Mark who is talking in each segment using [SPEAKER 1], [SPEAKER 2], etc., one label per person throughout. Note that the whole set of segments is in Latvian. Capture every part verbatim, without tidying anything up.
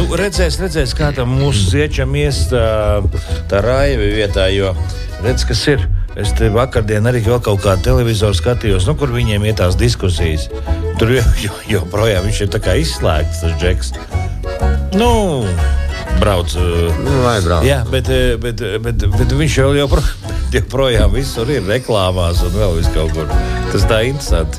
[SPEAKER 1] Nu, redzēs, redzēs, kā tam mūsu ziečam ies tā, tā Raivi vietā, jo redz, kas ir. Es te vakardien arī vēl kaut kādu televizoru skatījos, nu, kur viņiem iet tās diskusijas. Tur joprojām viņš ir tā kā izslēgts, tas džeks. Nu, brauc.
[SPEAKER 2] Nu, vai brauc.
[SPEAKER 1] Jā, bet, bet, bet, bet viņš jau joprojām, joprojām visur ir reklāmās un vēl viss kaut kur. Tas tā interesanti.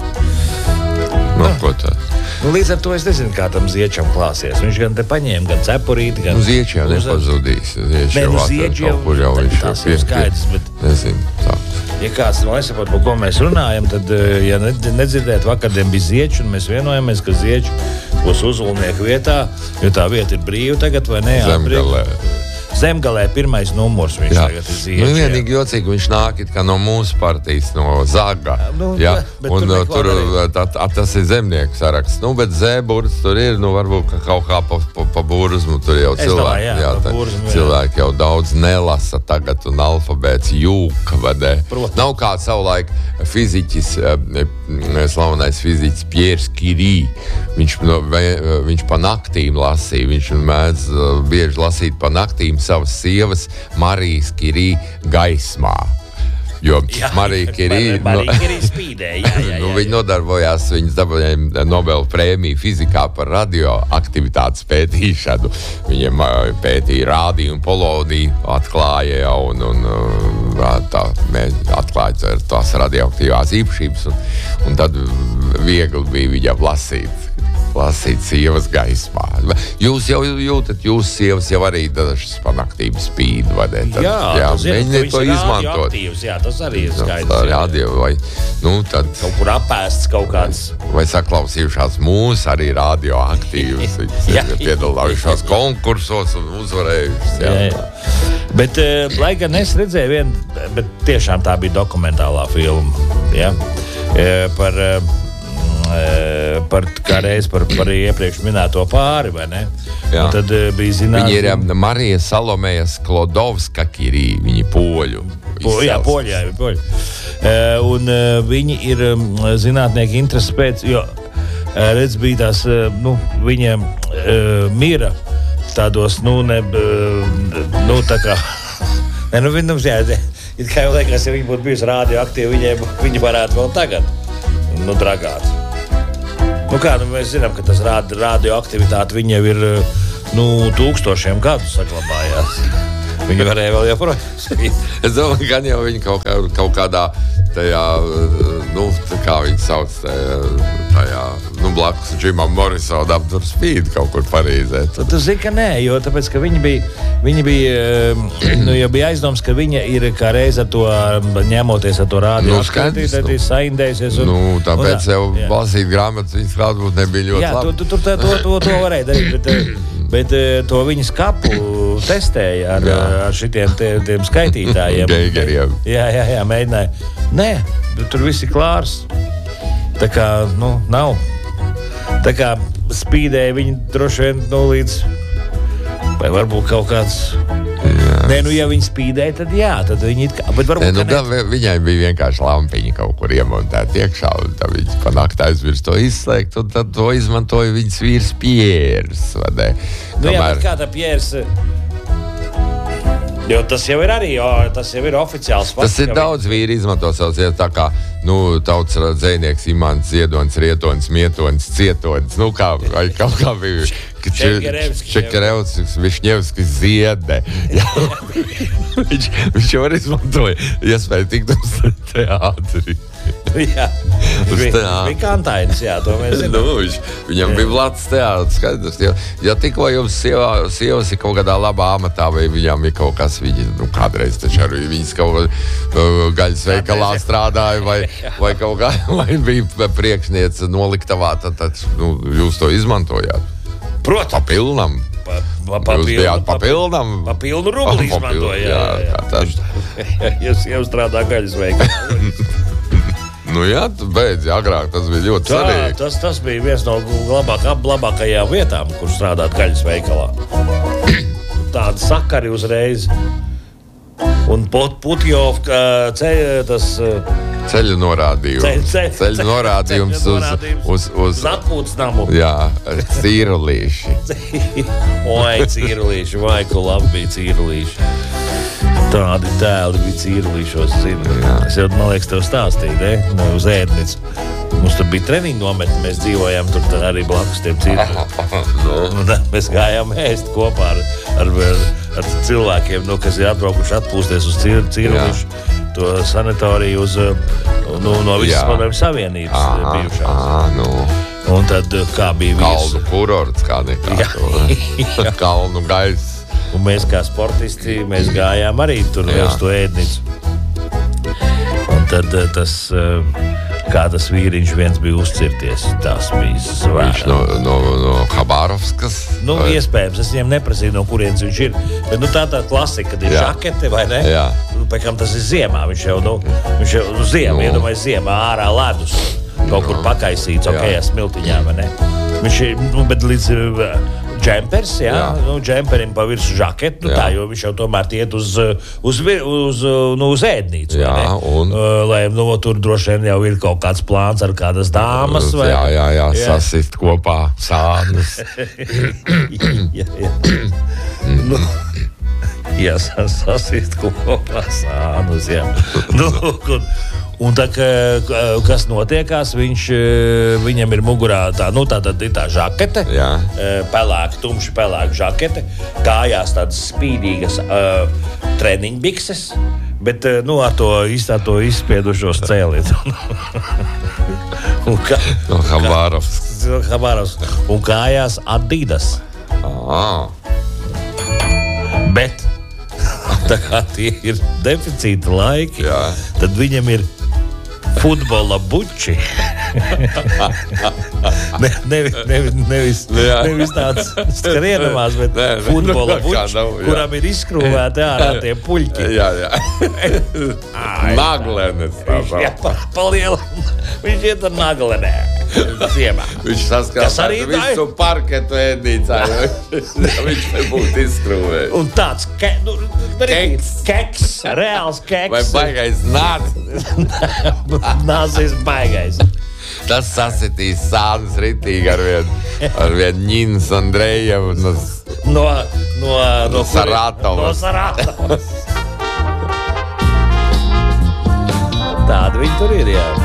[SPEAKER 2] Nu, ko tā?
[SPEAKER 1] Nu, līdz ar to es nezinu, kā tam ziečam klāsies. Viņš gan te paņēma, gan cepurīti, gan...
[SPEAKER 2] Nu, zieči jau nepazudīs. Zieči
[SPEAKER 1] Nē, nu,
[SPEAKER 2] jau
[SPEAKER 1] zieči jau...
[SPEAKER 2] kaut kur jau viņš
[SPEAKER 1] Tas jau skaidrs, bet...
[SPEAKER 2] Nezinu, tā.
[SPEAKER 1] Ja kāds no nesapot, par ko mēs runājam, tad, ja nedzirdēt, vakardien bija zieči, un mēs vienojamies, ka zieči būs uzulnieku vietā, jo tā vieta ir brīva tagad, vai ne?
[SPEAKER 2] Zemgalē.
[SPEAKER 1] Zemgalē pirmais numurs viņš jā. Tagad ir zieči.
[SPEAKER 2] Nu, vienīgi jocīgi, viņš nāk it kā no mūsu partijas, no Zaga.
[SPEAKER 1] Nu,
[SPEAKER 2] jā,
[SPEAKER 1] bet
[SPEAKER 2] un
[SPEAKER 1] tur,
[SPEAKER 2] tur tā, tā, tas ir zemnieku saraksts. Nu, bet zēburts tur ir, nu, varbūt ka kaut kā pa, pa, pa burzmu tur jau
[SPEAKER 1] es
[SPEAKER 2] cilvēki.
[SPEAKER 1] Domāju, jā,
[SPEAKER 2] jā,
[SPEAKER 1] pa
[SPEAKER 2] tā,
[SPEAKER 1] burzmu, jā.
[SPEAKER 2] cilvēki jau daudz nelasa tagad, un alfabēts jūk, vadē.
[SPEAKER 1] Protams.
[SPEAKER 2] Nav kā savulaik fiziķis, slavenais fiziķis Piers Curie. Viņš, no, viņš pa naktīm lasīja, viņš mēdz bieži lasīt pa naktīm savas sievas Marijas Curie gaismā. Jo jā, Marija Curie
[SPEAKER 1] Marija Curie spīdēja, jā, jā, jā.
[SPEAKER 2] Nu, viņa nodarbojās, viņas dabūja Nobela prēmiju fizikā par radioaktivitātes pētīšanu. Viņiem pētīja rādiju un poloniju, atklāja jau un, un tā, atklāja tās radioaktīvās īpašības. Un, un tad viegli bija viņam lasīt. lasīt sievas gaismā. Jūs jau jūtat, jūs sievas jau arī dažas panaktīm spīd, vai ne? Tad,
[SPEAKER 1] jā,
[SPEAKER 2] jā
[SPEAKER 1] mēģiniet
[SPEAKER 2] to izmantot.
[SPEAKER 1] Jā, tas arī ir skaidrs.
[SPEAKER 2] Tā radio, vai, nu, tad,
[SPEAKER 1] kaut kur apēsts kaut kāds.
[SPEAKER 2] Vai saklausījušās mūs arī radioaktīvas. Viņas ir piedalījušās konkursos un uzvarējušas. Jā. Jā, jā.
[SPEAKER 1] Bet, uh, lai gan es redzēju vienu, bet tiešām tā bija dokumentālā filma. Ja? Uh, par... Uh, par kā reiz par, par iepriekš minēto pāri, vai ne?
[SPEAKER 2] Jā.
[SPEAKER 1] Un tad uh, bija zināms...
[SPEAKER 2] Viņi ir um, Marija Salomēja Sklodovska Curie, viņi poļu.
[SPEAKER 1] Po, jā, poļi, jā, poļi. Uh, un uh, viņi ir um, zinātnieki interesi pēc, jo, uh, redz, bija tās, uh, nu, viņiem uh, mira tādos, nu, ne, uh, nu, tā kā... ne, nu, viņam, jā, it kā jau liekas, ja viņi būtu bijusi radioaktīvi, viņi, viņi varētu vēl tagad, nu, dragāt. Nu kā, nu mēs zinām, ka tas rāda radioaktivitāte viņa jau ir, nu, tūkstošiem gadu saglabājās. Viņi varēja vēl joprojām.
[SPEAKER 2] Es domāju, gan jau viņi kaut, kā, kaut kādā tajā, nu, tā kā viņi sauc tajā, tajā nu, blakus Džimam Morrisonam tur spīd kaut kur Parīzē.
[SPEAKER 1] Tu, tu zini, ka nē, jo tāpēc, ka viņi bija, viņi bija, nu, jau bija aizdoms, ka viņa ir kā reiz ar to, ņemoties ar to radio,
[SPEAKER 2] nu, skaidrs,
[SPEAKER 1] nu, saindējusies. Un,
[SPEAKER 2] nu, tāpēc
[SPEAKER 1] un,
[SPEAKER 2] jau
[SPEAKER 1] jā.
[SPEAKER 2] lasīt grāmatas viņas varbūt nebija ļoti
[SPEAKER 1] jā,
[SPEAKER 2] labi.
[SPEAKER 1] Jā, tu, tu, to, to, to varēja darīt, bet, bet to viņas kapu testēja ar, ar šitiem te, tiem skaitītājiem.
[SPEAKER 2] Geigeriem.
[SPEAKER 1] Jā, jā, jā, mēģināja. Nē, tur viss ir klārs. Tā kā, nu, nav. Tā kā spīdēja viņi droši vien nu, līdz, vai varbūt kaut kāds... Jā. Nē, nu, ja viņi spīdēja, tad jā, tad viņi it kā... Bet varbūt,
[SPEAKER 2] Nē, nu, da, viņai bija vienkārši lampiņa kaut kur iemontēta iekšā, un tad viņi pa nakti aizvirs to izslēgt, un tad to izmantoja viņas vīrs Piers, vai ne?
[SPEAKER 1] Nu, Tomēr... jā, bet kā tā Piers... Jo tas jau ir arī, jo tas jau ir oficiāls fakts.
[SPEAKER 2] Tas ir daudz vīri izmanto savus, ja tā kā, nu, tautas dzejnieks Imants Ziedonis, Rietonis, Mietonis, Cietonis, nu, kā, vai kaut kā bija Čekerevskis, Višņevskis Ziede. viņš, viņš jau arī izmantoja iespēju tikt uz teātri.
[SPEAKER 1] Jā, viņš bija kantainis, jā, to mēs zinām.
[SPEAKER 2] Nu, viņš, viņam jā. Bija vlads teātris, skaidrs. Ja, ja tikko jums sievā, sievas ir kaut kādā labā amatā, vai viņam ir kaut kas, viņi, nu, kādreiz taču arī viņas kaut uh, gaļas veikalā strādāja, vai, vai kaut kā, vai bija priekšniece noliktavā, tad, tad nu, jūs to izmantojāt.
[SPEAKER 1] Protams.
[SPEAKER 2] Papilnam.
[SPEAKER 1] Pa, pa, pa
[SPEAKER 2] jūs bijāt papilnam.
[SPEAKER 1] Papilnu rubli izmantoja. Jā, jā, jā. Jūs jau strādā gaļas veikalā.
[SPEAKER 2] Nu jā, tu beidzi, agrāk tas bija ļoti
[SPEAKER 1] tā,
[SPEAKER 2] svarīgi.
[SPEAKER 1] Tas, tas bija viens no labāk, labākajām vietām, kur strādāt gaļas veikalā. Tāda sakari uzreiz. Un Putjov, tas
[SPEAKER 2] Ceļu norādījums.
[SPEAKER 1] Ceļ, ceļ,
[SPEAKER 2] ceļu norādījums
[SPEAKER 1] ceļu
[SPEAKER 2] uz,
[SPEAKER 1] norādījums
[SPEAKER 2] uz, uz,
[SPEAKER 1] uz atpūtas namu.
[SPEAKER 2] Jā, cīrulīši.
[SPEAKER 1] Oi, cīrulīši, vai, ko labi bija cīrulīši. Tādi tēli bija cīrulīšos, zinu. Es jau, man liekas, tev stāstīju, ne? No, uz ēdnicu. Mums tur bija treniņu nometne, mēs dzīvojām tur arī blakus tiem cīrulīšiem. Mēs gājām ēst kopā ar, ar, ar, ar cilvēkiem, no, kas ir atbraukuši atpūsties uz cīr, cīrulīšu. To sanatoriju uz, nu, no visas padomju savienības aha, bijušās.
[SPEAKER 2] Aha, nu.
[SPEAKER 1] Un tad kā bija visu?
[SPEAKER 2] Kalnu kurorts kādī kā to. Kalnu gaiss.
[SPEAKER 1] Un mēs kā sportisti, mēs gājām arī tur jā. Uz to ēdnicu. Un tad tas, kā tas vīriņš viens bija uzcirties, tas bija svērā.
[SPEAKER 2] Viņš no, no, no Habārovskas?
[SPEAKER 1] Nu, vai? Iespējams, es viņiem neprasīju, no kurienes viņš ir. Bet nu, tā tā klasika, kad ir jā. Žakete, vai ne? Jā. Pēc kam tas ir ziemā, viņš jau, nu, viņš jau nu, ziemā, nu. Iedomājas ziemā ārā ledus. Kaut kur pakaisīts, okajā smiltiņā, vai ne? Viņš ir, nu, bet līdz uh, džempers, jā, jā. Nu, džemperim pa virsu žaketu, nu, tā, jo viņš jau tomēr iet uz, uz, uz, nu, uz ēdnīcu,
[SPEAKER 2] jā,
[SPEAKER 1] vai ne?
[SPEAKER 2] Un...
[SPEAKER 1] Uh, lai, nu, tur droši vien jau ir kaut kāds plāns ar kādas dāmas, vai?
[SPEAKER 2] Jā, jā, jā, jā. Sasist kopā sānus.
[SPEAKER 1] jā, jā. nu, jā, sasist kopā sānus, jā. nu, un, Un tā, kas notiekās, viņš, viņam ir mugurā tā, nu, tā, tā, tā žakete, jā. pelēka, tumši pelēka žakete, kājās tādas spīdīgas uh, treniņbikses, bet nu, ar to, ar to izspiedušos cēliet. Kā,
[SPEAKER 2] no Habārovskas.
[SPEAKER 1] Habārovskas. Un kājās Adidas.
[SPEAKER 2] Ah.
[SPEAKER 1] Bet tā kā tie ir deficīta laiki, jā. Tad viņam ir futbola buči. ne, nevis, nevis, nevis, nevis tāds skrienamās, bet ne, ne, futbola buči, nav, kuram ir izskrūvēti ārā tie puļķi.
[SPEAKER 2] Jā, jā. Naglenes.
[SPEAKER 1] Jā, pa, pa lielu. Viņš iet ar naglenē. Ziemā.
[SPEAKER 2] Viņš saskatās visu parketu ēdnīcā. Viņš nebūtu izskrūvējis.
[SPEAKER 1] Un tāds ke, nu, keks. keks, reāls keks.
[SPEAKER 2] Vai baigais nācis?
[SPEAKER 1] Nācis baigais.
[SPEAKER 2] Tas sasitīs sānus ritīgi ar vien, ar vien Ņins Andrejevs. No,
[SPEAKER 1] no, no, no
[SPEAKER 2] Saratovas.
[SPEAKER 1] No Saratovas. Tāda viņi tur ir, jā.